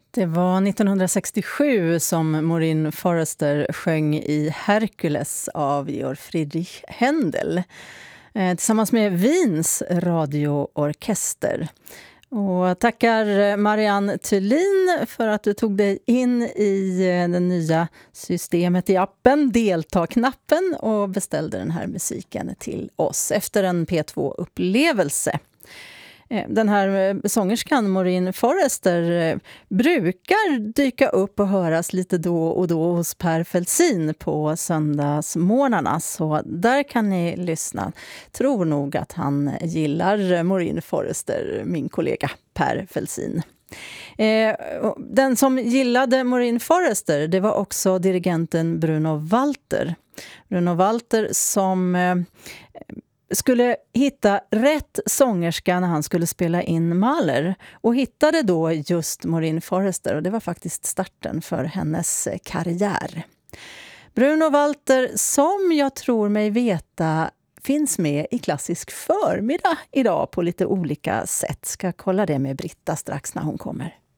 Det var 1967 som Maureen Forrester sjöng i Hercules av Georg Friedrich Händel tillsammans med Wiens radioorkester. Och tackar Marianne Thulin för att du tog dig in i det nya systemet i appen, delta-knappen, och beställde den här musiken till oss efter en P2-upplevelse. Den här sångerskan Maureen Forrester brukar dyka upp och höras lite då och då hos Per Feltzin på söndagsmorgnarna, så där kan ni lyssna. Tror nog att han gillar Maureen Forrester, min kollega Per Feltzin. Den som gillade Maureen Forrester, det var också dirigenten Bruno Walter. Bruno Walter som skulle hitta rätt sångerska när han skulle spela in Mahler, och hittade då just Maureen Forrester, och det var faktiskt starten för hennes karriär. Bruno Walter, som jag tror mig veta finns med i Klassisk förmiddag idag på lite olika sätt. Ska kolla det med Britta strax när hon kommer.